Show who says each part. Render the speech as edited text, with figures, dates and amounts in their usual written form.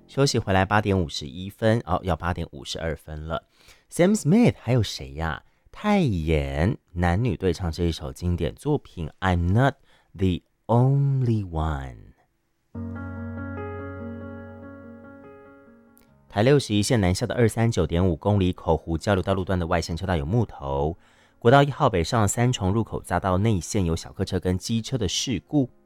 Speaker 1: 休息回来8:51要8:52了。Sam Smith 还有谁呀？泰妍男女对唱这一首经典作品 I'm Not the Only One。台61线南下的239.5公里口湖交流道路段的外线车道有木头，国道1号北上三重入口匝道内线有小客车跟机车的事故。